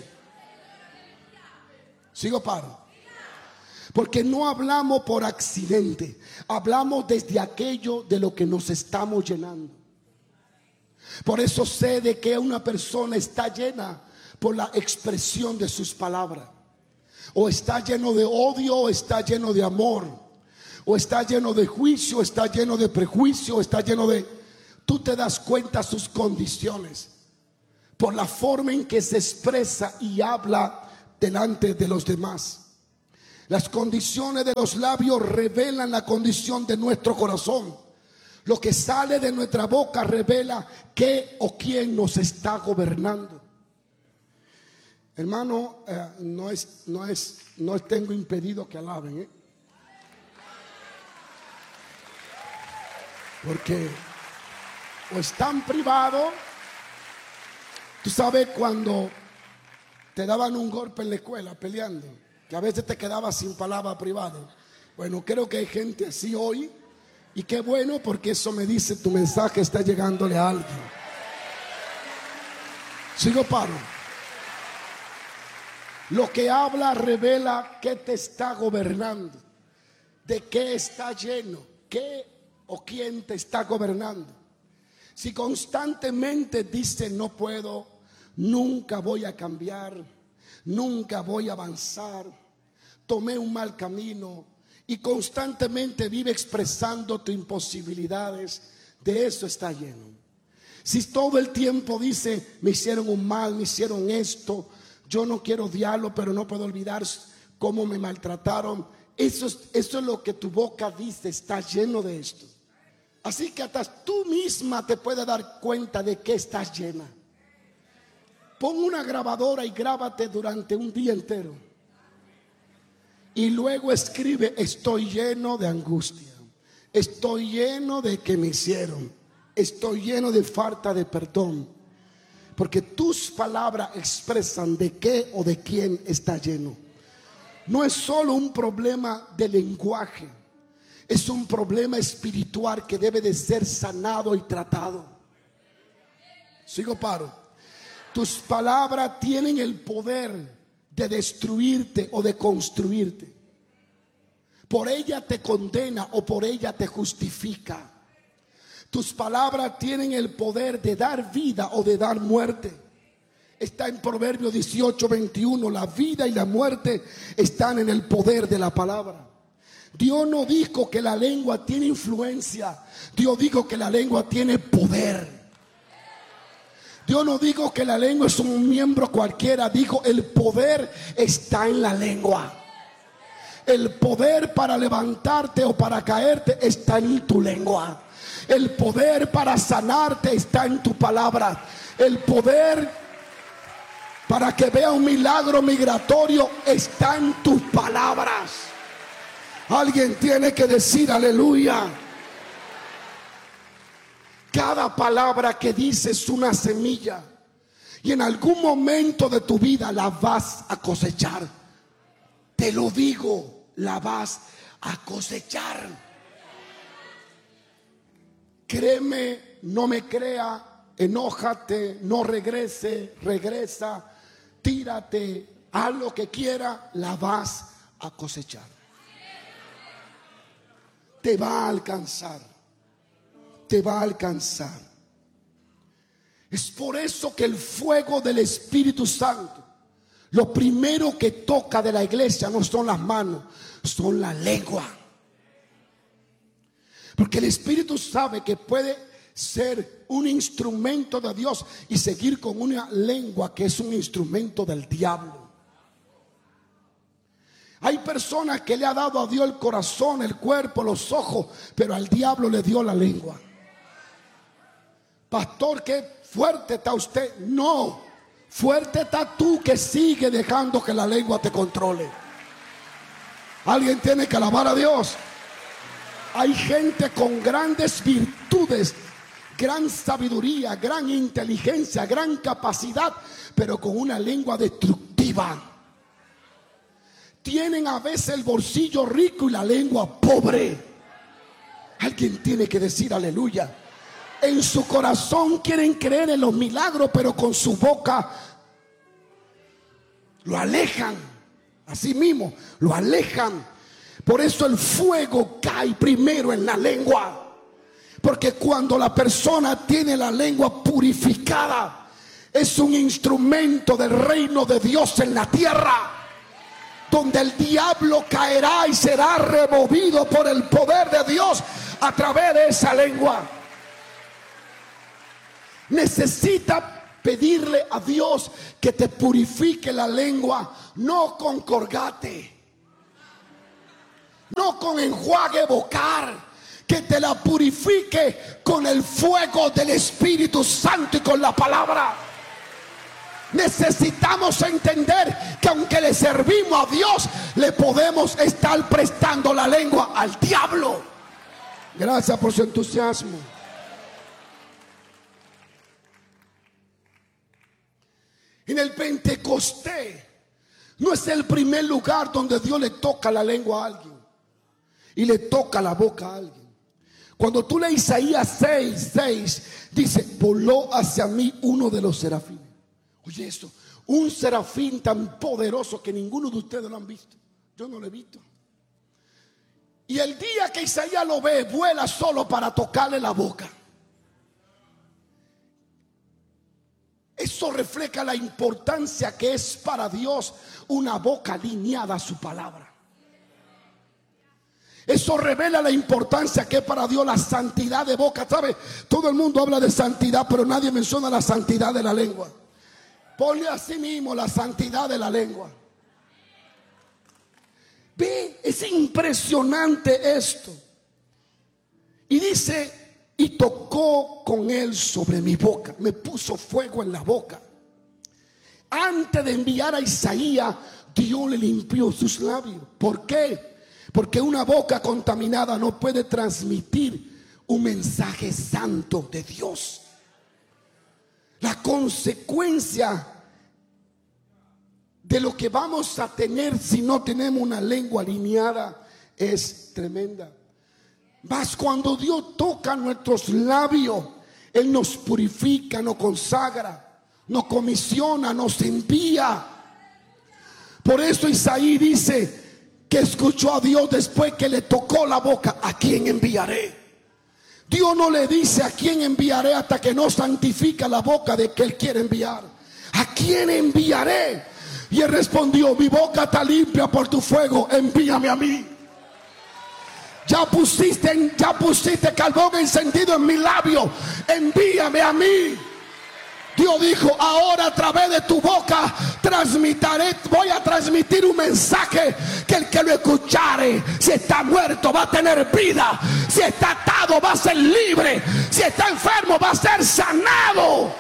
Sigo paro. Porque no hablamos por accidente, hablamos desde aquello de lo que nos estamos llenando. Por eso sé de que una persona está llena por la expresión de sus palabras. O está lleno de odio, o está lleno de amor, o está lleno de juicio, o está lleno de prejuicio, o está lleno de... Tú te das cuenta sus condiciones por la forma en que se expresa y habla delante de los demás. Las condiciones de los labios revelan la condición de nuestro corazón. Lo que sale de nuestra boca revela qué o quién nos está gobernando. Hermano, eh, no es, no es, no tengo impedido que alaben, ¿eh? Porque o están privados. Tú sabes cuando te daban un golpe en la escuela peleando, que a veces te quedabas sin palabra privada. Bueno, creo que hay gente así hoy. Y qué bueno, porque eso me dice tu mensaje está llegándole a alguien. Sigo paro. Lo que habla revela qué te está gobernando, de qué está lleno, qué o quién te está gobernando. Si constantemente dices no puedo, nunca voy a cambiar, nunca voy a avanzar, tomé un mal camino, y constantemente vive expresando tus imposibilidades, de eso está lleno. Si todo el tiempo dice me hicieron un mal, me hicieron esto, yo no quiero odiarlo, pero no puedo olvidar cómo me maltrataron, eso es, eso es lo que tu boca dice, está lleno de esto. Así que hasta tú misma te puedes dar cuenta de que estás llena. Pon una grabadora y grábate durante un día entero. Y luego escribe: estoy lleno de angustia, estoy lleno de que me hicieron, estoy lleno de falta de perdón. Porque tus palabras expresan de qué o de quién está lleno. No es solo un problema de lenguaje, es un problema espiritual que debe de ser sanado y tratado. Sigo paro. Tus palabras tienen el poder de destruirte o de construirte. Por ella te condena o por ella te justifica. Tus palabras tienen el poder de dar vida o de dar muerte. Está en Proverbios dieciocho veintiuno. La vida y la muerte están en el poder de la palabra. Dios no dijo que la lengua tiene influencia. Dios dijo que la lengua tiene poder. Dios no dijo que la lengua es un miembro cualquiera. Dijo el poder está en la lengua. El poder para levantarte o para caerte está en tu lengua. El poder para sanarte está en tu palabra. El poder para que vea un milagro migratorio está en tus palabras. Alguien tiene que decir aleluya. Cada palabra que dices es una semilla, y en algún momento de tu vida la vas a cosechar. Te lo digo, la vas a cosechar. Créeme, no me crea, enójate, no regrese, regresa, tírate, haz lo que quiera, la vas a cosechar. Te va a alcanzar. Te va a alcanzar. Es por eso que el fuego del Espíritu Santo, lo primero que toca de la iglesia no son las manos, son la lengua. Porque el Espíritu sabe que puede ser un instrumento de Dios y seguir con una lengua que es un instrumento del diablo. Hay personas que le ha dado a Dios el corazón, el cuerpo, los ojos, pero al diablo le dio la lengua. Pastor, qué fuerte está usted. No, fuerte está tú que sigue dejando que la lengua te controle. Alguien tiene que alabar a Dios. Hay gente con grandes virtudes, gran sabiduría, gran inteligencia, gran capacidad, pero con una lengua destructiva. Tienen a veces el bolsillo rico y la lengua pobre. Alguien tiene que decir aleluya. En su corazón quieren creer en los milagros, pero con su boca lo alejan. Así mismo, lo alejan. Por eso el fuego cae primero en la lengua. Porque cuando la persona tiene la lengua purificada, es un instrumento del reino de Dios en la tierra, donde el diablo caerá y será removido por el poder de Dios a través de esa lengua. Necesita pedirle a Dios que te purifique la lengua, no con colgate, no con enjuague vocal, que te la purifique con el fuego del Espíritu Santo y con la palabra. Necesitamos entender que aunque le servimos a Dios, le podemos estar prestando la lengua al diablo. Gracias por su entusiasmo. En el Pentecostés no es el primer lugar donde Dios le toca la lengua a alguien y le toca la boca a alguien. Cuando tú lees Isaías seis, seis, dice: voló hacia mí uno de los serafines. Oye esto, un serafín tan poderoso que ninguno de ustedes lo han visto. Yo no lo he visto. Y el día que Isaías lo ve, vuela solo para tocarle la boca. Eso refleja la importancia que es para Dios una boca alineada a su palabra. Eso revela la importancia que es para Dios la santidad de boca. ¿Sabe? Todo el mundo habla de santidad, pero nadie menciona la santidad de la lengua. Ponle así mismo la santidad de la lengua. Ve, es impresionante esto. Y dice: y tocó con él sobre mi boca, me puso fuego en la boca. Antes de enviar a Isaías, Dios le limpió sus labios. ¿Por qué? Porque una boca contaminada no puede transmitir un mensaje santo de Dios. La consecuencia de lo que vamos a tener si no tenemos una lengua alineada es tremenda. Mas cuando Dios toca nuestros labios, Él nos purifica, nos consagra, nos comisiona, nos envía. Por eso Isaías dice que escuchó a Dios después que le tocó la boca: ¿a quién enviaré? Dios no le dice a quién enviaré hasta que no santifica la boca de que Él quiere enviar. ¿A quién enviaré? Y Él respondió: mi boca está limpia por tu fuego, envíame a mí. Ya pusiste, ya pusiste carbón encendido en mi labio, envíame a mí. Dios dijo: ahora a través de tu boca transmitiré, voy a transmitir un mensaje que el que lo escuchare, si está muerto va a tener vida, si está atado va a ser libre, si está enfermo va a ser sanado.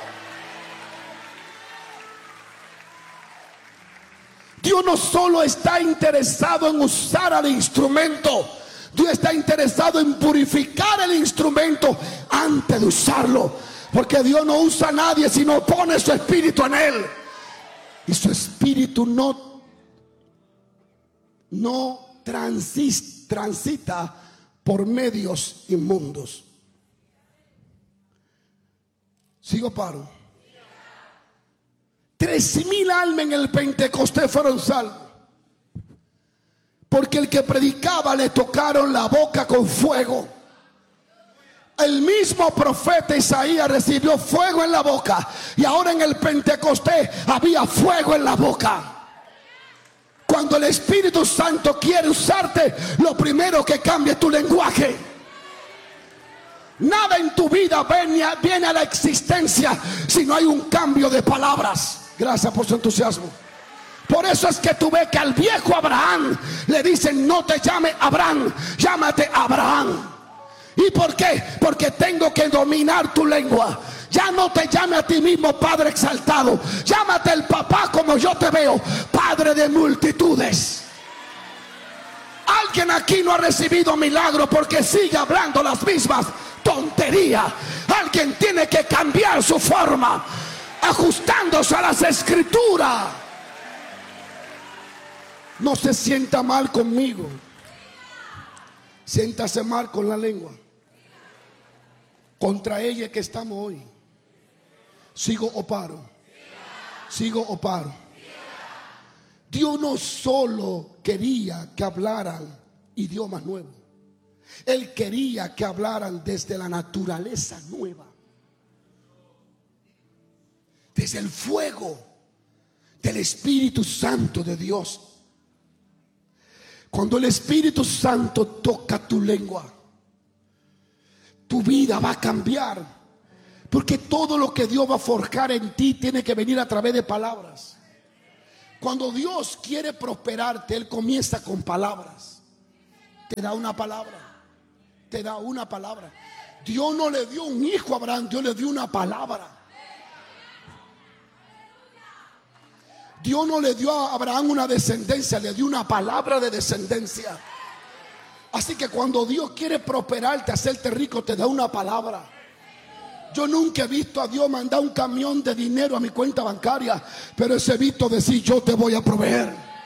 Dios no solo está interesado en usar al instrumento, Dios está interesado en purificar el instrumento antes de usarlo. Porque Dios no usa a nadie si no pone su espíritu en él. Y su espíritu no, no transis, transita por medios inmundos. ¿Sigo paro? Tres mil almas en el Pentecostés fueron salvos. Porque el que predicaba le tocaron la boca con fuego. El mismo profeta Isaías recibió fuego en la boca. Y ahora en el Pentecostés había fuego en la boca. Cuando el Espíritu Santo quiere usarte, lo primero que cambia es tu lenguaje. Nada en tu vida viene a, viene a la existencia si no hay un cambio de palabras. Gracias por su entusiasmo. Por eso es que tú ves que al viejo Abraham le dicen: no te llames Abraham, llámate Abraham. ¿Y por qué? Porque tengo que dominar tu lengua. Ya no te llame a ti mismo Padre exaltado, llámate el papá como yo te veo, Padre de multitudes. Alguien aquí no ha recibido milagro porque sigue hablando las mismas tonterías. Alguien tiene que cambiar su forma, ajustándose a las escrituras. No se sienta mal conmigo, siéntase mal con la lengua. Contra ella que estamos hoy. ¿Sigo o paro? ¿Sigo o paro? Dios no solo quería que hablaran idiomas nuevos. Él quería que hablaran desde la naturaleza nueva, desde el fuego del Espíritu Santo de Dios. Cuando el Espíritu Santo toca tu lengua, tu vida va a cambiar, porque todo lo que Dios va a forjar en ti tiene que venir a través de palabras. Cuando Dios quiere prosperarte, Él comienza con palabras. Te da una palabra. Te da una palabra. Dios no le dio un hijo a Abraham, Dios le dio una palabra. Dios no le dio a Abraham una descendencia, le dio una palabra de descendencia. Así que cuando Dios quiere prosperarte, hacerte rico, te da una palabra. Yo nunca he visto a Dios mandar un camión de dinero a mi cuenta bancaria, pero he visto decir: yo te voy a proveer.